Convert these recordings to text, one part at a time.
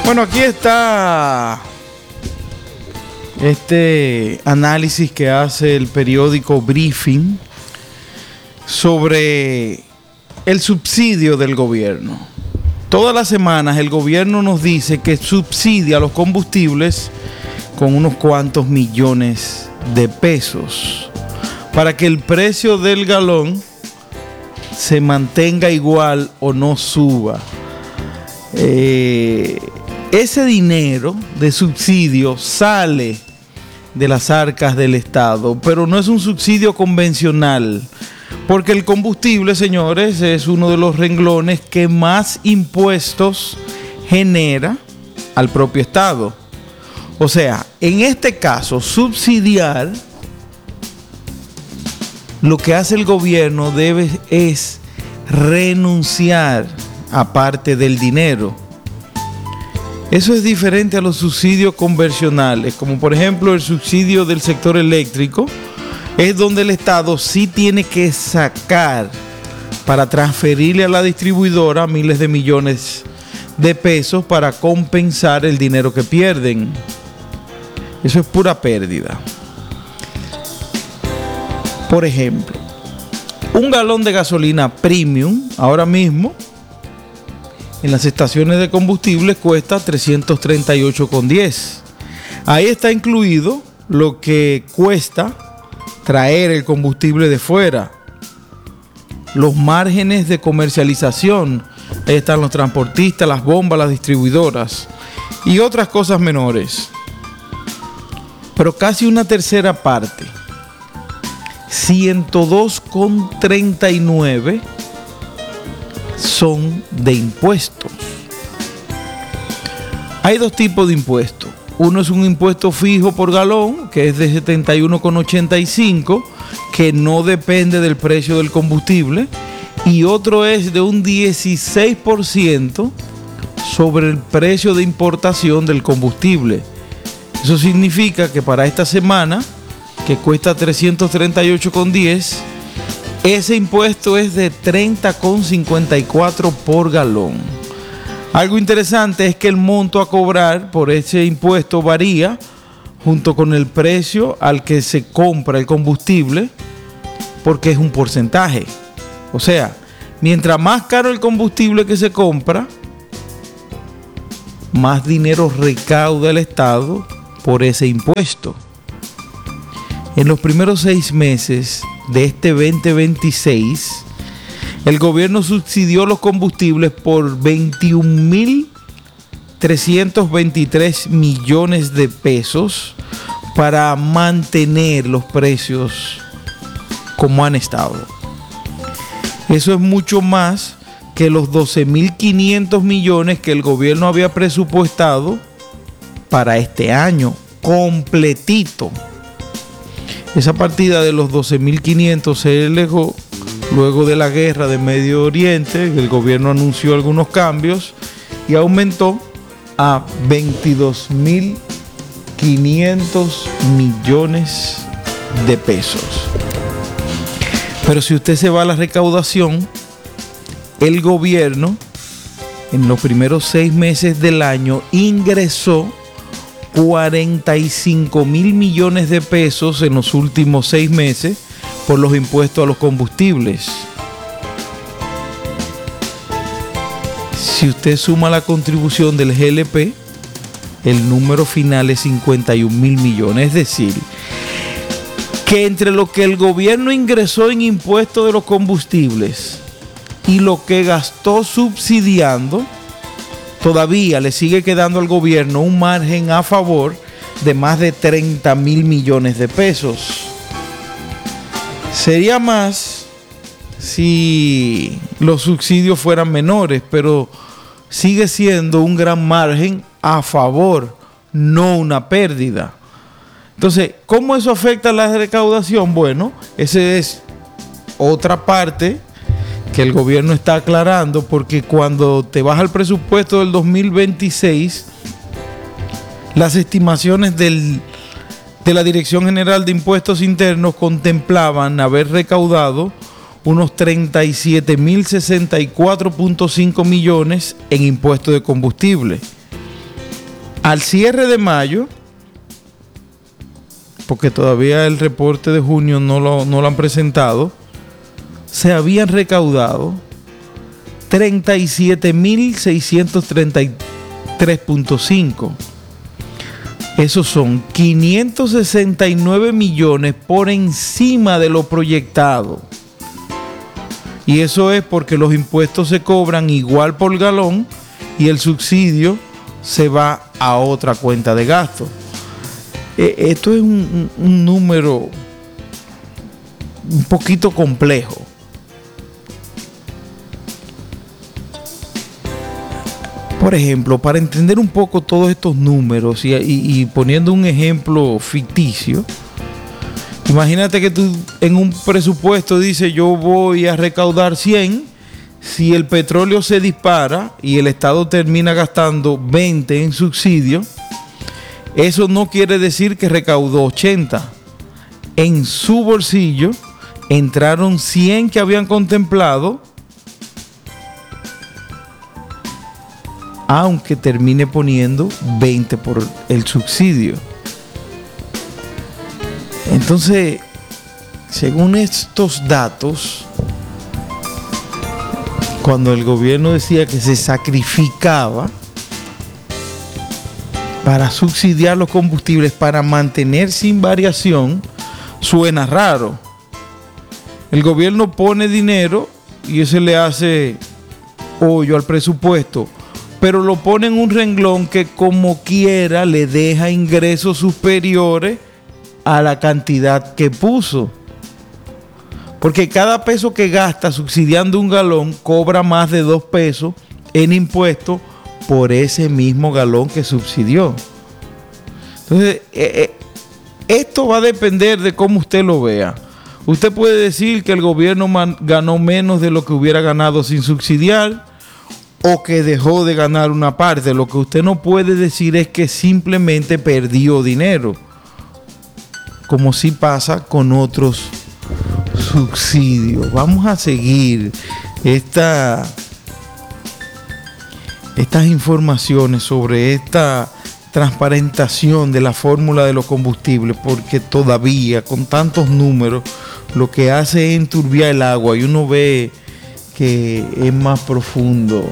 Bueno, aquí está este análisis que hace el periódico Briefing sobre el subsidio del gobierno. Todas las semanas el gobierno nos dice que subsidia los combustibles con unos cuantos millones de pesos para que el precio del galón se mantenga igual o no suba. Ese dinero de subsidio sale de las arcas del Estado, pero no es un subsidio convencional, porque el combustible, señores, es uno de los renglones que más impuestos genera al propio Estado. O sea, en este caso, subsidiar, lo que hace el gobierno es renunciar a parte del dinero. Eso es diferente a los subsidios convencionales, como por ejemplo el subsidio del sector eléctrico, es donde el Estado sí tiene que sacar para transferirle a la distribuidora miles de millones de pesos para compensar el dinero que pierden. Eso es pura pérdida. Por ejemplo, un galón de gasolina premium ahora mismo en las estaciones de combustible cuesta 338,10. Ahí está incluido lo que cuesta traer el combustible de fuera, los márgenes de comercialización, ahí están los transportistas, las bombas, las distribuidoras y otras cosas menores. Pero casi una tercera parte, 102,39, son de impuestos. Hay dos tipos de impuestos. Uno es un impuesto fijo por galón, que es de 71,85, que no depende del precio del combustible. Y otro es de un 16% sobre el precio de importación del combustible. Eso significa que para esta semana, que cuesta 338,10, ese impuesto es de 30,54 por galón. Algo interesante es que el monto a cobrar por ese impuesto varía junto con el precio al que se compra el combustible, porque es un porcentaje. O sea, mientras más caro el combustible que se compra, más dinero recauda el Estado por ese impuesto. En los primeros 6 meses de este 2026, el gobierno subsidió los combustibles por 21.323 millones de pesos para mantener los precios como han estado. Eso es mucho más que los 12.500 millones que el gobierno había presupuestado para este año completito. Esa partida de los 12.500 se elevó luego de la guerra de Medio Oriente. El gobierno anunció algunos cambios y aumentó a 22.500 millones de pesos. Pero si usted se va a la recaudación, el gobierno en los primeros 6 meses del año ingresó 45.000 millones de pesos en los últimos 6 meses por los impuestos a los combustibles. Si usted suma la contribución del GLP, el número final es 51.000 millones. Es decir, que entre lo que el gobierno ingresó en impuestos de los combustibles y lo que gastó subsidiando, todavía le sigue quedando al gobierno un margen a favor de más de 30.000 millones de pesos. Sería más si los subsidios fueran menores, pero sigue siendo un gran margen a favor, no una pérdida. Entonces, ¿cómo eso afecta a la recaudación? Bueno, esa es otra parte que el gobierno está aclarando, porque cuando te vas al presupuesto del 2026, las estimaciones de la Dirección General de Impuestos Internos contemplaban haber recaudado unos 37.064.5 millones en impuestos de combustible. Al cierre de mayo, porque todavía el reporte de junio no lo han presentado, se habían recaudado 37.633.5. Esos son 569 millones por encima de lo proyectado. Y eso es porque los impuestos se cobran igual por galón y el subsidio se va a otra cuenta de gasto. Esto es un número un poquito complejo. Por ejemplo, para entender un poco todos estos números y poniendo un ejemplo ficticio, imagínate que tú en un presupuesto dices yo voy a recaudar 100, si el petróleo se dispara y el Estado termina gastando 20 en subsidio, eso no quiere decir que recaudó 80. En su bolsillo entraron 100 que habían contemplado, aunque termine poniendo 20 por el subsidio. Entonces, según estos datos, cuando el gobierno decía que se sacrificaba para subsidiar los combustibles, para mantener sin variación, suena raro. El gobierno pone dinero y eso le hace hoyo al presupuesto, pero lo pone en un renglón que como quiera le deja ingresos superiores a la cantidad que puso. Porque cada peso que gasta subsidiando un galón cobra más de 2 pesos en impuestos por ese mismo galón que subsidió. Entonces, esto va a depender de cómo usted lo vea. Usted puede decir que el gobierno ganó menos de lo que hubiera ganado sin subsidiar, o que dejó de ganar una parte. Lo que usted no puede decir es que simplemente perdió dinero, como sí pasa con otros subsidios. Vamos a seguir estas informaciones sobre esta transparentación de la fórmula de los combustibles, porque todavía con tantos números lo que hace es enturbiar el agua y uno ve que es más profundo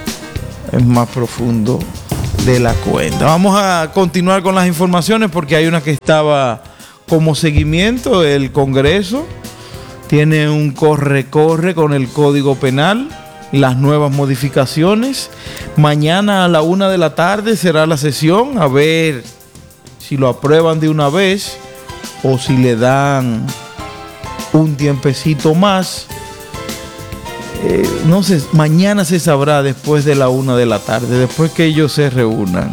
de la cuenta. Vamos a continuar con las informaciones porque hay una que estaba como seguimiento. El Congreso tiene un corre-corre con el Código Penal, las nuevas modificaciones. Mañana a la 1 de la tarde será la sesión, a ver si lo aprueban de una vez o si le dan un tiempecito más. No sé, mañana se sabrá después de la 1 de la tarde, después que ellos se reúnan.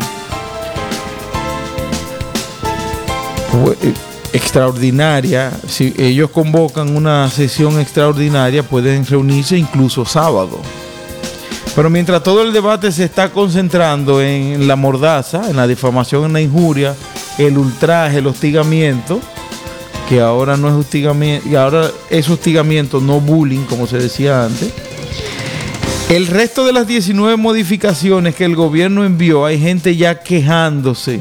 Extraordinaria, si ellos convocan una sesión extraordinaria, pueden reunirse incluso sábado. Pero mientras todo el debate se está concentrando en la mordaza, en la difamación, en la injuria, el ultraje, el hostigamiento, que ahora no es hostigamiento, y ahora es hostigamiento, no bullying, como se decía antes. El resto de las 19 modificaciones que el gobierno envió, hay gente ya quejándose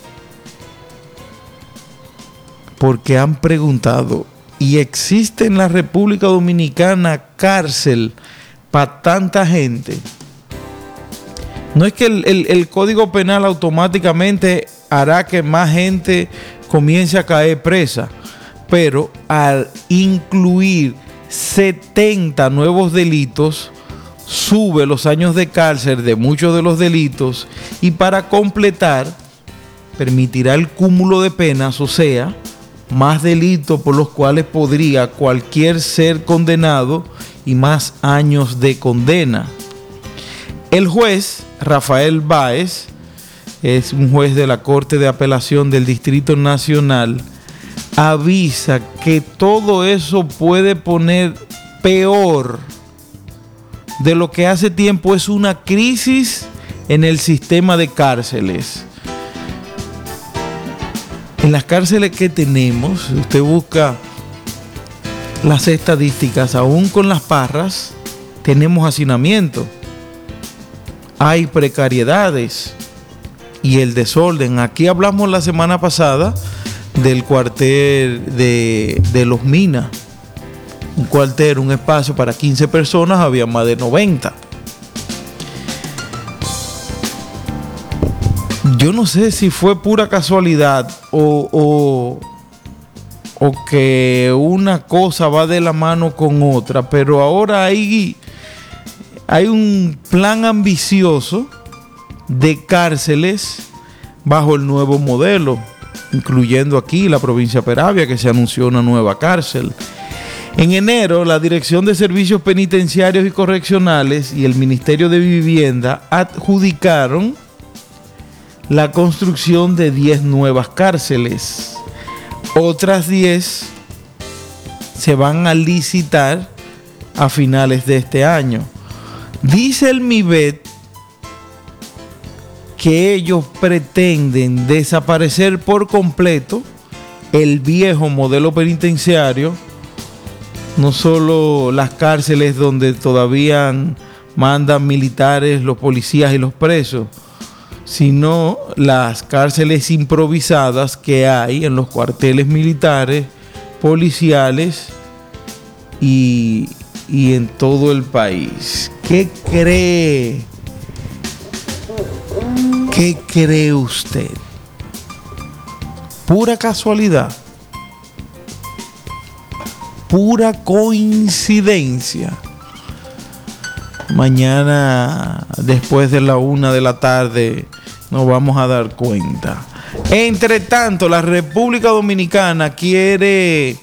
porque han preguntado, ¿y existe en la República Dominicana cárcel para tanta gente? No es que el Código Penal automáticamente hará que más gente comience a caer presa, pero al incluir 70 nuevos delitos, sube los años de cárcel de muchos de los delitos y para completar, permitirá el cúmulo de penas, o sea, más delitos por los cuales podría cualquier ser condenado y más años de condena. El juez Rafael Báez es un juez de la Corte de Apelación del Distrito Nacional, avisa que todo eso puede poner peor de lo que hace tiempo es una crisis en el sistema de cárceles. En las cárceles que tenemos, usted busca las estadísticas, aún con las parras, tenemos hacinamiento, hay precariedades, y el desorden. Aquí hablamos la semana pasada del cuartel de Los Minas. Un cuartel, un espacio para 15 personas, había más de 90. Yo no sé si fue pura casualidad o que una cosa va de la mano con otra, pero ahora hay un plan ambicioso de cárceles bajo el nuevo modelo, incluyendo aquí la provincia de Peravia, que se anunció una nueva cárcel. En enero, la Dirección de Servicios Penitenciarios y Correccionales y el Ministerio de Vivienda adjudicaron la construcción de 10 nuevas cárceles. Otras 10 se van a licitar a finales de este año. Dice el MIBET que ellos pretenden desaparecer por completo el viejo modelo penitenciario, no solo las cárceles donde todavía mandan militares, los policías y los presos, sino las cárceles improvisadas que hay en los cuarteles militares, policiales y en todo el país. ¿Qué cree usted? ¿Pura casualidad? ¿Pura coincidencia? Mañana, después de la 1 de la tarde, nos vamos a dar cuenta. Entre tanto, la República Dominicana quiere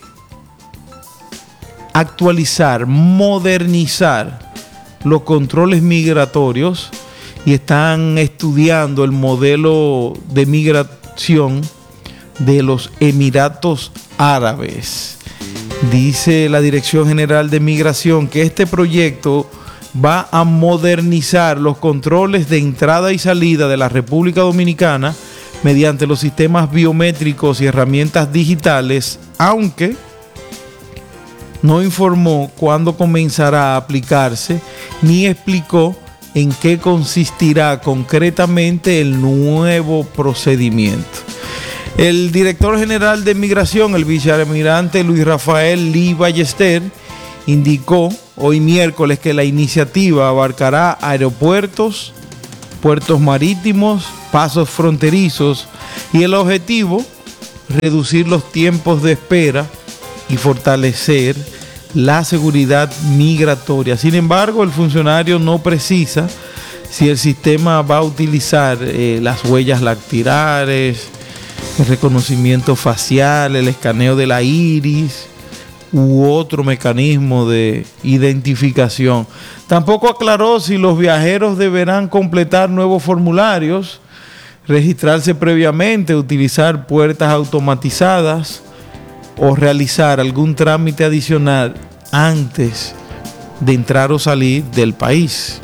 actualizar, modernizar los controles migratorios y están estudiando el modelo de migración de los Emiratos Árabes. Dice la Dirección General de Migración que este proyecto va a modernizar los controles de entrada y salida de la República Dominicana mediante los sistemas biométricos y herramientas digitales, aunque no informó cuándo comenzará a aplicarse ni explicó en qué consistirá concretamente el nuevo procedimiento. El director general de Migración, el vicealmirante Luis Rafael Lee Ballester, indicó hoy miércoles que la iniciativa abarcará aeropuertos, puertos marítimos, pasos fronterizos y el objetivo, reducir los tiempos de espera y fortalecer la seguridad migratoria. Sin embargo, el funcionario no precisa si el sistema va a utilizar las huellas dactilares, el reconocimiento facial, el escaneo de la iris u otro mecanismo de identificación. Tampoco aclaró si los viajeros deberán completar nuevos formularios, registrarse previamente, utilizar puertas automatizadas o realizar algún trámite adicional antes de entrar o salir del país.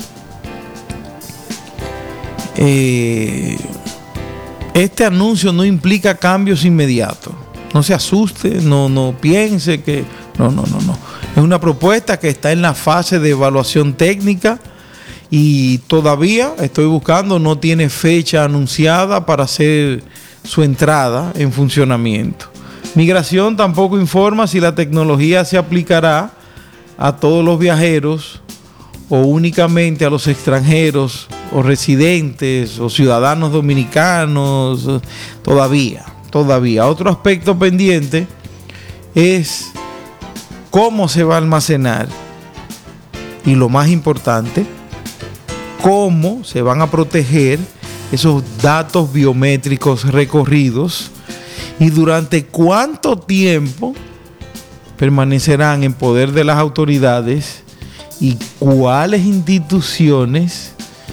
Este anuncio no implica cambios inmediatos. No se asuste, no piense que... No. Es una propuesta que está en la fase de evaluación técnica y todavía estoy buscando, no tiene fecha anunciada para hacer su entrada en funcionamiento. Migración tampoco informa si la tecnología se aplicará a todos los viajeros o únicamente a los extranjeros o residentes o ciudadanos dominicanos. Todavía. Otro aspecto pendiente es cómo se va a almacenar y, lo más importante, cómo se van a proteger esos datos biométricos recorridos y durante cuánto tiempo permanecerán en poder de las autoridades y cuáles instituciones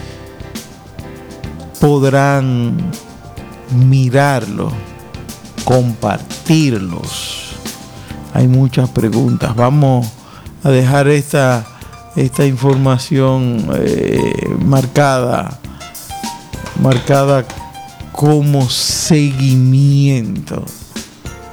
podrán mirarlo, compartirlos. Hay muchas preguntas. Vamos a dejar esta información marcada como seguimiento.